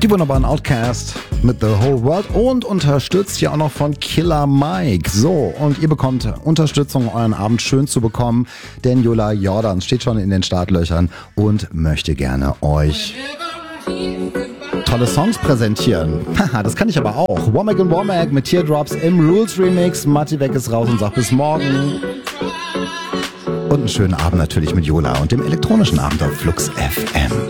Die wunderbaren Outcast mit The Whole World und unterstützt hier auch noch von Killer Mike. So, und ihr bekommt Unterstützung, euren Abend schön zu bekommen, denn Yola Jordan steht schon in den Startlöchern und möchte gerne euch tolle Songs präsentieren. Haha, das kann ich aber auch. Womack and Womack mit Teardrops im Rules Remix. Matti Weg ist raus und sagt bis morgen. Und einen schönen Abend natürlich mit Yola und dem elektronischen Abend auf Flux FM.